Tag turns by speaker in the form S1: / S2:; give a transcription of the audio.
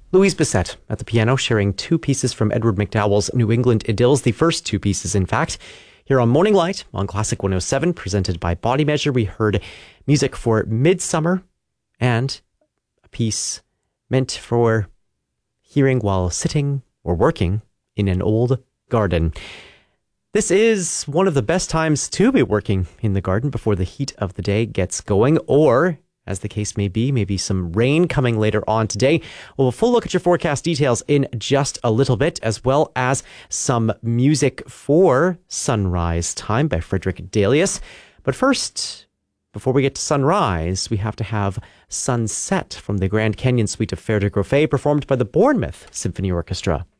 S1: Louise Bissett at the piano, sharing two pieces from Edward McDowell's New England Idylls, the first two pieces, in fact. Here on Morning Light on Classic 107, presented by Body Measure, we heard music for Midsummer and a piece meant for hearing while sitting or working in an old garden. This is one of the best times to be working in the garden before the heat of the day gets going, or, as the case may be, maybe some rain coming later on today. We'll have a full look at your forecast details in just a little bit, as well as some music for Sunrise Time by Frederick Delius. But first, before we get to sunrise, we have to have Sunset from the Grand Canyon Suite of Faire de Groffet, performed by the Bournemouth Symphony Orchestra.